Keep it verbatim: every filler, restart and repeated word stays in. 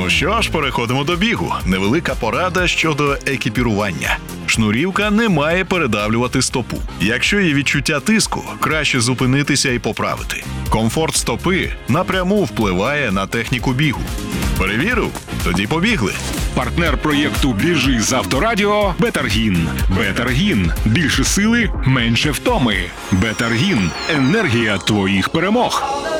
Ну що ж, переходимо до бігу. Невелика порада щодо екіпірування. Шнурівка не має передавлювати стопу. Якщо є відчуття тиску, краще зупинитися і поправити. Комфорт стопи напряму впливає на техніку бігу. Перевірив? Тоді побігли. Партнер проєкту «Біжи з Авторадіо» – Бетаргін. Бетаргін – більше сили, менше втоми. Бетаргін – енергія твоїх перемог.